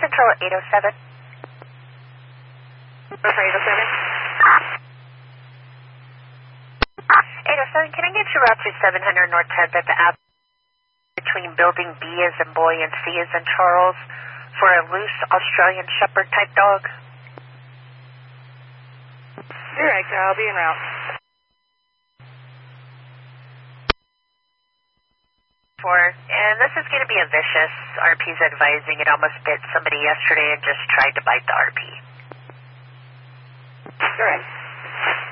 Central 807. For 807? 807, can I get you route to 700 North 10th at the app between building B as in boy and C as in Charles for a loose Australian Shepherd type dog? Direct, I'll be en route. And this is going to be a vicious. RP's advising it almost bit somebody yesterday and just tried to bite the RP. Direct.